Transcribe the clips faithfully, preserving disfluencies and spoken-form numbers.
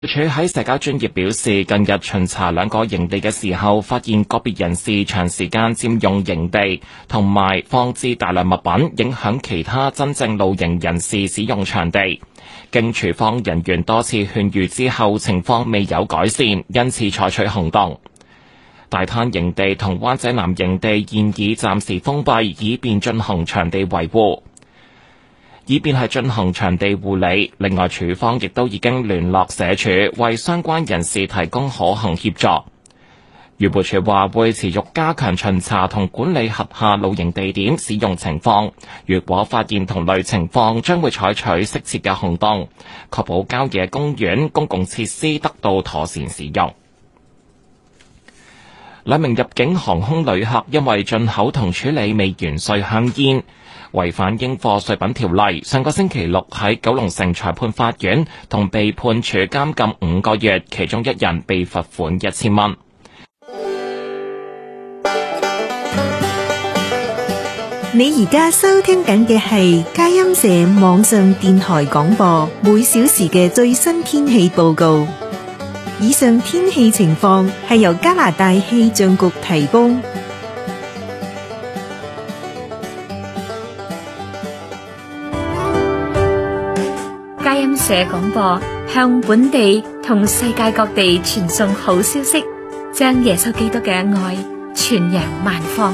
署喺社交專頁表示，近日巡查兩個營地嘅時候，發現個別人士長時間佔用營地，同埋放置大量物品，影響其他真正露營人士使用場地。經署方人員多次勸喻之後，情況未有改善，因此採取行動。大灘營地同灣仔南營地現已暫時封閉，以便進行場地維護。以便係進行場地護理。另外，署方亦都已經聯絡社署，為相關人士提供可行協助。漁護署話會持續加強巡查同管理轄下露營地點使用情況，如果發現同類情況，將會採取適切嘅行動，確保郊野公園公共設施得到妥善使用。兩名入境航空旅客因為進口同處理未完稅香煙，違反應課稅品條例，上個星期六喺九龍城裁判法院同被判處監禁五個月，其中一人被罰款一千蚊。 你而家收聽緊嘅係佳音社網上電台廣播，每小時嘅最新天氣報告。以上天氣情況係由加拿大氣象局提供。佳音社廣播向本地同世界各地傳送好消息，將耶穌基督嘅愛傳揚萬方。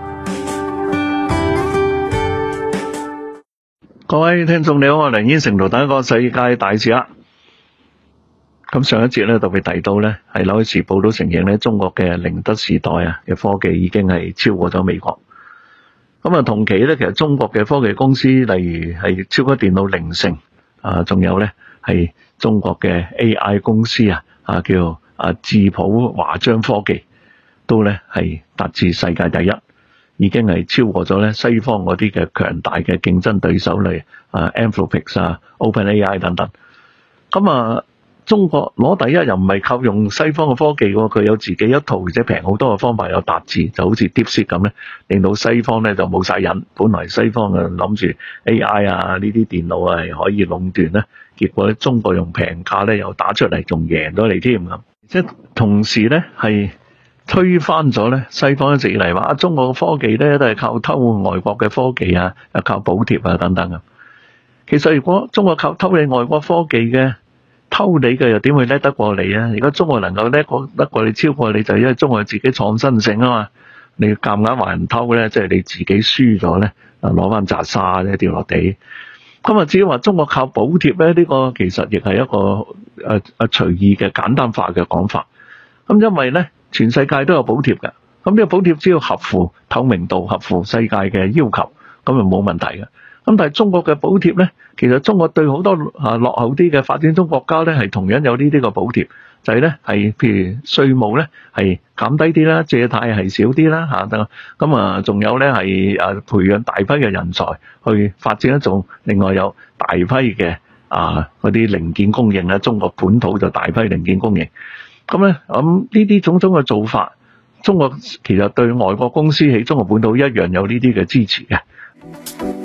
各位聽眾你好，我係梁燕城，同大家講世界大事啦。咁上一節咧特別提到咧，係《紐約時報》都承認咧，中國嘅寧德時代啊嘅科技已經係超過咗美國。咁啊，同期咧，其實中國嘅科技公司，例如係超級電腦凌盛啊，仲有咧係中國嘅 A I 公司啊，啊叫啊智普華章科技，都咧係達至世界第一，已經係超過咗咧西方嗰啲嘅強大嘅競爭對手嚟啊 Anthropic 啊、OpenAI 等等。咁啊，中國攞第一又唔係靠用西方嘅科技喎，佢有自己一套而且平好多嘅方法有達至，就好似 DeepSeek 咁咧，令到西方咧就冇晒癮。本來西方啊諗住 A I 啊呢啲電腦啊係可以壟斷咧，結果咧中國用平價咧又打出嚟，仲贏咗你添咁。即係同時咧係推翻咗咧西方一直以嚟話中國嘅科技咧都係靠偷外國嘅科技啊，又靠補貼啊等等啊。其實如果中國靠偷你外國科技嘅，偷你嘅又點會叻得過你啊？如果中國能夠叻過得過你超過你，就因為中國自己創新性啊嘛。你夾硬話人偷咧，即係你自己輸咗咧，啊攞翻扎沙咧掉落地。咁啊，至於話中國靠補貼咧，呢個其實亦係一個誒誒隨意嘅簡單化嘅講法。咁因為咧，全世界都有補貼嘅，咁呢個補貼只要合乎透明度、合乎世界嘅要求，咁就冇問題嘅。咁但係中國嘅補貼咧，其實中國對好多啊落後啲嘅發展中國家咧，係同樣有呢啲個補貼，就係咧係譬如稅務咧係減低啲啦，借貸係少啲啦嚇，咁啊仲有咧係啊培養大批嘅人才去發展一種，另外有大批嘅啊嗰啲零件供應咧，中國本土就大批零件供應。咁咧咁呢啲種種嘅做法，中國其實對外國公司喺中國本土一樣有呢啲嘅支持嘅。